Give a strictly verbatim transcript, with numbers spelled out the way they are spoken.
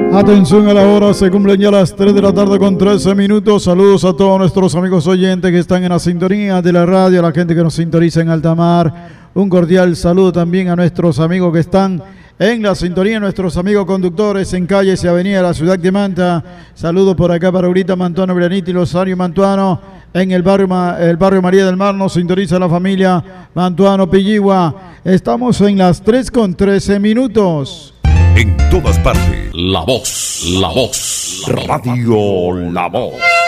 Atención a la hora, se cumplen ya las tres de la tarde con trece minutos. Saludos a todos nuestros amigos oyentes que están en la sintonía de la radio, a la gente que nos sintoniza en alta mar. Un cordial saludo también a nuestros amigos que están en la sintonía, nuestros amigos conductores en calles y avenidas de la ciudad de Manta. Saludos por acá para Aurita Mantuano, Granito y Rosario Mantuano. En el barrio, el barrio María del Mar nos sintoniza la familia Mantuano Pilligua. Estamos en las tres con trece minutos. En todas partes, La Voz, La Voz, Radio La Voz.